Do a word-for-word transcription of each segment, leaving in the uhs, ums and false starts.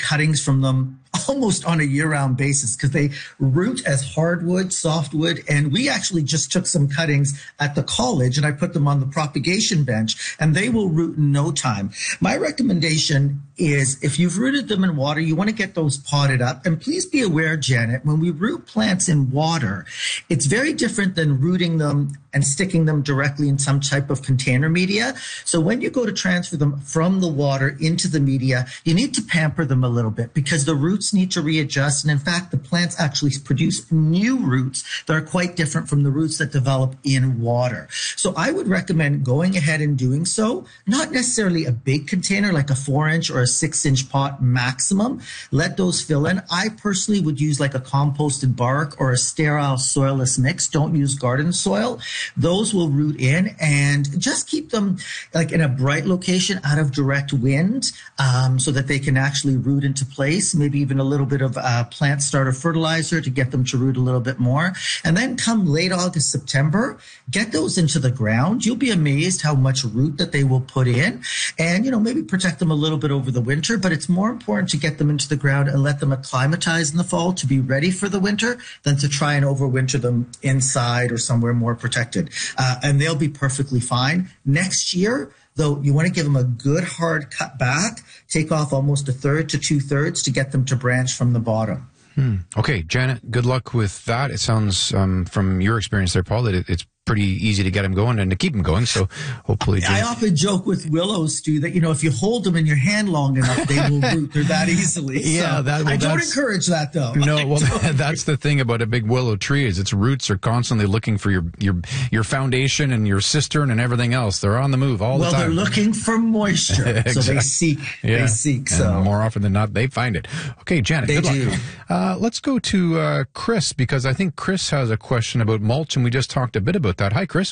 cuttings from them almost on a year-round basis because they root as hardwood, softwood, and we actually just took some cuttings at the college and I put them on the propagation bench and they will root in no time. My recommendation is if you've rooted them in water, you want to get those potted up. And please be aware, Janet, when we root plants in water, it's very different than rooting them and sticking them directly in some type of container media. So when you go to transfer them from the water into the media, you need to pamper them a little bit because the roots need to readjust. And in fact, the plants actually produce new roots that are quite different from the roots that develop in water. So I would recommend going ahead and doing so, not necessarily a big container like a four inch or a six inch pot maximum. Let those fill in. I personally would use like a composted bark or a sterile soilless mix. Don't use garden soil. Those will root in and just keep them like in a bright location out of direct wind um, so that they can actually root into place. Maybe even a little bit of uh, plant starter fertilizer to get them to root a little bit more. And then come late August, September, get those into the ground. You'll be amazed how much root that they will put in and, you know, maybe protect them a little bit over the winter, but it's more important to get them into the ground and let them acclimatize in the fall to be ready for the winter than to try and overwinter them inside or somewhere more protected. Uh, and they'll be perfectly fine. Next year, though, you want to give them a good hard cut back, take off almost a third to two thirds to get them to branch from the bottom. Hmm. Okay, Janet, good luck with that. It sounds, um, from your experience there, Paul, that it, it's pretty easy to get them going and to keep them going. So hopefully, I often joke with willows, Stu, that, you know, if you hold them in your hand long enough, they will root. They're that easily. Yeah, so that, well, I don't encourage that, though. No, well, that's the thing about a big willow tree is its roots are constantly looking for your your your foundation and your cistern and everything else. They're on the move all well, the time. Well, they're looking for moisture, exactly. So they seek. Yeah. They seek. So and more often than not, they find it. Okay, Janet, they good do. luck. Uh, let's go to uh, Chris because I think Chris has a question about mulch, and we just talked a bit about that. Hi, Chris.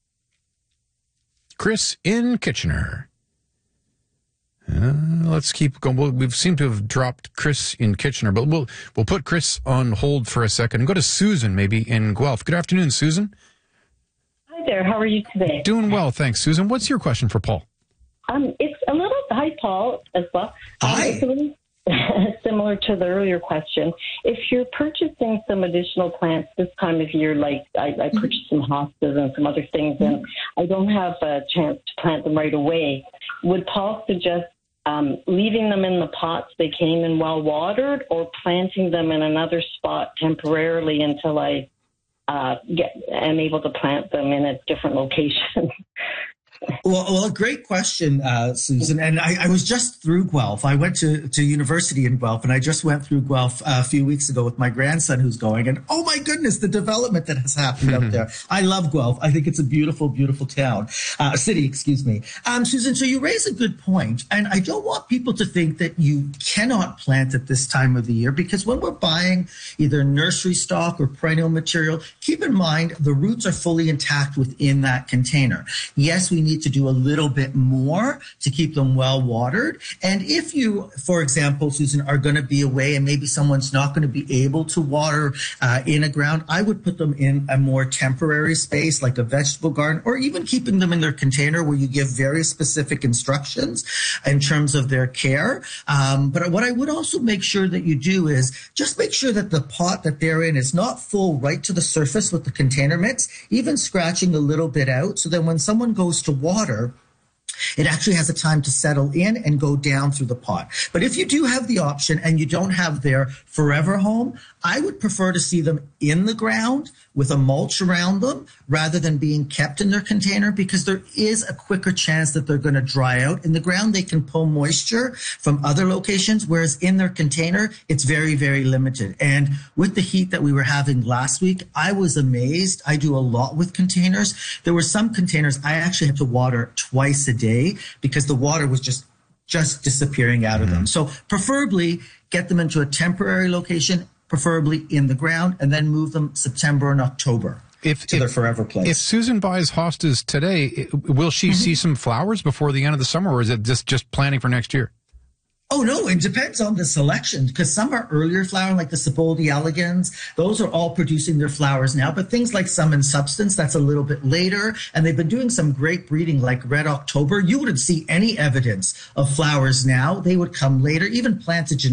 Chris in Kitchener. Uh, let's keep going. We'll, we've seemed to have dropped Chris in Kitchener, but we'll we'll put Chris on hold for a second and go to Susan, maybe in Guelph. Good afternoon, Susan. Hi there. How are you today? Doing well, thanks, Susan. What's your question for Paul? Um, it's a little hi, Paul, as well. Hi. Um, it's a little similar to the earlier question. If you're purchasing some additional plants this time of year, like I, I purchased some hostas and some other things, and I don't have a chance to plant them right away, would Paul suggest um, leaving them in the pots they came in well watered, or planting them in another spot temporarily until I uh, get am able to plant them in a different location? Well, well, a great question, uh, Susan. And I, I was just through Guelph. I went to, to university in Guelph, and I just went through Guelph uh, a few weeks ago with my grandson who's going. And oh my goodness, the development that has happened up there. I love Guelph. I think it's a beautiful, beautiful town, uh, city, excuse me. Um, Susan, so you raise a good point. And I don't want people to think that you cannot plant at this time of the year, because when we're buying either nursery stock or perennial material, keep in mind the roots are fully intact within that container. Yes, we need to do a little bit more to keep them well watered. And if you, for example, Susan, are going to be away and maybe someone's not going to be able to water uh, in a ground, I would put them in a more temporary space like a vegetable garden, or even keeping them in their container where you give very specific instructions in terms of their care. Um, but what I would also make sure that you do is just make sure that the pot that they're in is not full right to the surface with the container mix, even scratching a little bit out, so that when someone goes to water, it actually has a time to settle in and go down through the pot. But if you do have the option and you don't have their forever home, I would prefer to see them in the ground with a mulch around them rather than being kept in their container, because there is a quicker chance that they're going to dry out. In the ground, they can pull moisture from other locations, whereas in their container, it's very, very limited. And with the heat that we were having last week, I was amazed. I do a lot with containers. There were some containers I actually had to water twice a day because the water was just just disappearing out of them. So preferably get them into a temporary location, preferably in the ground, and then move them September and October if, to if, their forever place. If Susan buys hostas today, will she mm-hmm. see some flowers before the end of the summer, or is it just, just planning for next year? Oh, no, it depends on the selection, because some are earlier flowering, like the Saboldi elegans. Those are all producing their flowers now. But things like Sum and Substance, that's a little bit later. And they've been doing some great breeding like Red October. You wouldn't see any evidence of flowers now. They would come later, even planted